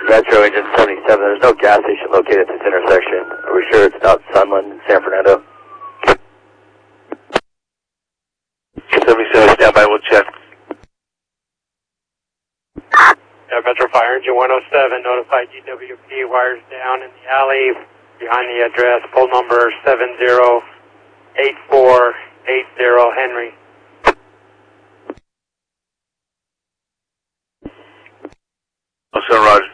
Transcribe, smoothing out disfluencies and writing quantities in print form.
Metro Engine 77, there's no gas station located at this intersection. Are we sure it's not Sunland in San Fernando? 77, stand by, we'll check. Yeah, Metro Fire Engine 107, notified GWP, wires down in the alley behind the address, pole number 708480 Henry. Oh, sir, Roger.